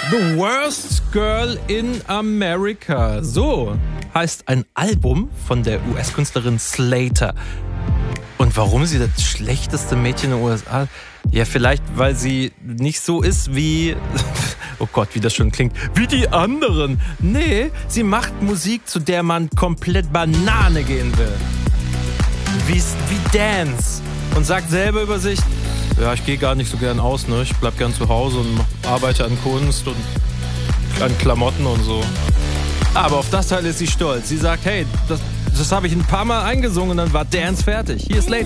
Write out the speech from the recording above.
The Worst Girl in America. So heißt ein Album von der US-Künstlerin Slater. Und warum sie das schlechteste Mädchen in den USA? Ja, vielleicht, weil sie nicht so ist wie... Oh Gott, wie das schon klingt. Wie die anderen. Nee, sie macht Musik, zu der man komplett Banane gehen will. Wie Dance. Und sagt selber über sich, ja, ich gehe gar nicht so gern aus, ne? Ich bleib gern zu Hause und arbeite an Kunst und an Klamotten und so. Aber auf das Teil ist sie stolz. Sie sagt, hey, das habe ich ein paar Mal eingesungen und dann war Dance fertig. Hier ist Slater.